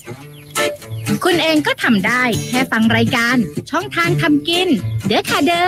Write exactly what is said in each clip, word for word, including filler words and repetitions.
คุณเองก็ทำได้แค่ฟังรายการช่องทางทำกินเด้อค่ะเด้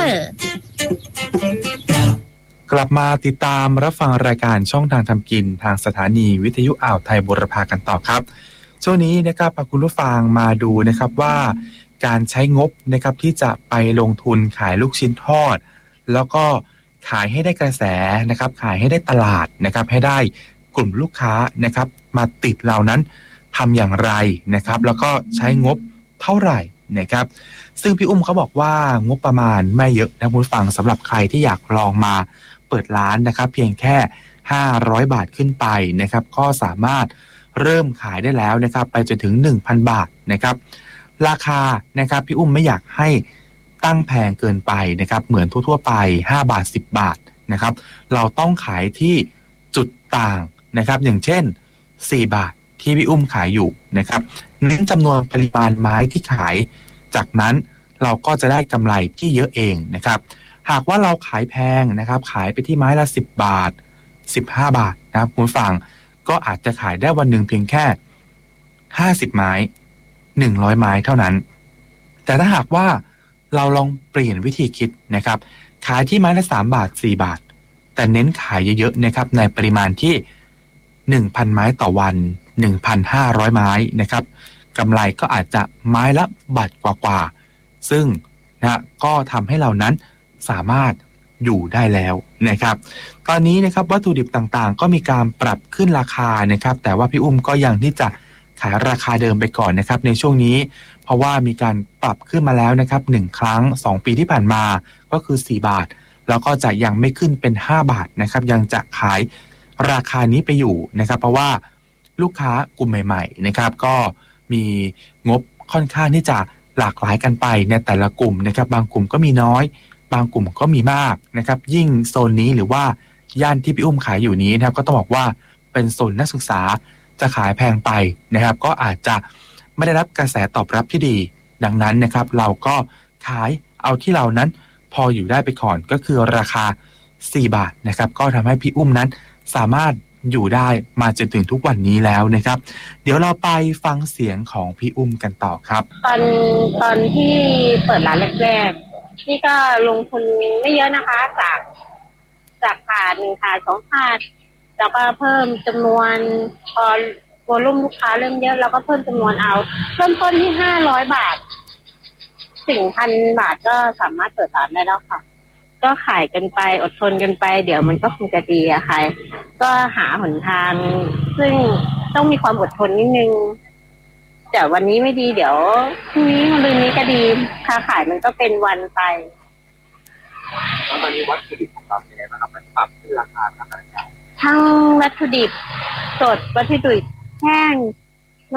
อกลับมาติดตามรับฟังรายการช่องทางทำกินทางสถานีวิทยุอ่าวไทยบูรพากันต่อครับช่วงนี้นะครับพาคุณผู้ฟังมาดูนะครับว่าการใช้งบนะครับที่จะไปลงทุนขายลูกชิ้นทอดแล้วก็ขายให้ได้กระแสนะครับขายให้ได้ตลาดนะครับให้ได้กลุ่มลูกค้านะครับมาติดเรานั้นทำอย่างไรนะครับแล้วก็ใช้งบเท่าไหร่นะครับซึ่งพี่อุ้มเขาบอกว่างบประมาณไม่เยอะนะคุณผู้ฟังสำหรับใครที่อยากลองมาเปิดร้านนะครับเพียงแค่ห้าร้อยบาทขึ้นไปนะครับก็สามารถเริ่มขายได้แล้วนะครับไปจนถึง หนึ่งพัน บาทนะครับราคานะครับพี่อุ้มไม่อยากให้ตั้งแพงเกินไปนะครับเหมือนทั่วๆไปห้าบาทสิบบาทนะครับเราต้องขายที่จุดต่างนะครับอย่างเช่นสี่บาทที่พี่อุ้มขายอยู่นะครับเน้นจำนวนปริมาณไม้ที่ขายจากนั้นเราก็จะได้กำไรที่เยอะเองนะครับหากว่าเราขายแพงนะครับขายไปที่ไม้ละสิบบาทสิบห้าบาทนะครับคุณฟังก็อาจจะขายได้วันหนึ่งเพียงแค่ห้าสิบไม้หนึ่งร้อยไม้เท่านั้นแต่ถ้าหากว่าเราลองเปลี่ยนวิธีคิดนะครับขายที่ไม้ละสามบาทสี่บาทแต่เน้นขายเยอะๆนะครับในปริมาณที่ หนึ่งพัน ไม้ต่อวัน หนึ่งพันห้าร้อย ไม้นะครับกำไรก็อาจจะไม้ละบาทกว่าๆซึ่งนะก็ทำให้เรานั้นสามารถอยู่ได้แล้วนะครับตอนนี้นะครับวัตถุดิบต่างๆก็มีการปรับขึ้นราคานะครับแต่ว่าพี่อุ้มก็ยังที่จะขายราคาเดิมไปก่อนนะครับในช่วงนี้เพราะว่ามีการปรับขึ้นมาแล้วนะครับหนึ่งครั้งสองปีที่ผ่านมาก็คือสี่บาทแล้วก็จะยังไม่ขึ้นเป็นห้าบาทนะครับยังจะขายราคานี้ไปอยู่นะครับเพราะว่าลูกค้ากลุ่มใหม่ๆนะครับก็มีงบค่อนข้างที่จะหลากหลายกันไปในแต่ละกลุ่มนะครับบางกลุ่มก็มีน้อยบางกลุ่มก็มีมากนะครับยิ่งโซนนี้หรือว่าย่านที่พี่อุ้มขายอยู่นี้นะครับก็ต้องบอกว่าเป็นโซนนักศึกษาจะขายแพงไปนะครับก็อาจจะไม่ได้รับกระแสตอบรับที่ดีดังนั้นนะครับเราก็ขายเอาที่เรานั้นพออยู่ได้ไปก่อนก็คือราคาสี่บาทนะครับก็ทำให้พี่อุ้มนั้นสามารถอยู่ได้มาจนถึงทุกวันนี้แล้วนะครับเดี๋ยวเราไปฟังเสียงของพี่อุ้มกันต่อครับตอนตอนที่เปิดร้านแรกๆนี่ก็ลงทุนไม่เยอะนะคะจากจากถาดหนึ่งถาดสองถาดแล้วก็เพิ่มจำนวนพอโวลุ่มลูกค้าเริ่มเยอะเราก็เพิ่มจำนวนเอาเริ่มต้นที่ห้าร้อยบาทถึงพันบาทก็สามารถเปิดร้านได้แล้วค่ะก็ขายกันไปอดทนกันไปเดี๋ยวมันก็คงจะดีอะค่ะก็หาหนทางซึ่งต้องมีความอดทนนิดนึงแต่วันนี้ไม่ดีเดี๋ยวพรุ่งนี้มะรืนนี้ก็ดีค้าขายมันก็เป็นวันไปแล้วตอนนี้วัตถุดิบของเราเป็นไงบ้างครับมันปรับขึ้นราคาขนาดไหนทั้งวัตถุดิบสดวัตถุดิบแห้ง